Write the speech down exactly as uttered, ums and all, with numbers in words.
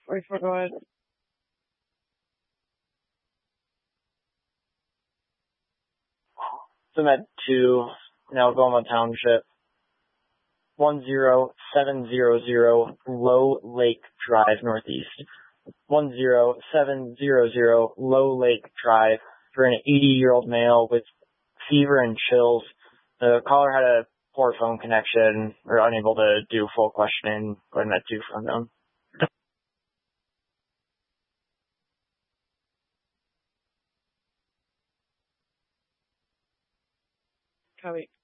Wait for go ahead. Cement two, Algoma Township, one zero seven zero zero Low Lake Drive Northeast, one zero seven zero zero Low Lake Drive, for an eighty-year-old male with fever and chills. The caller had a poor phone connection, or unable to do full questioning, but I met two from them. Copy.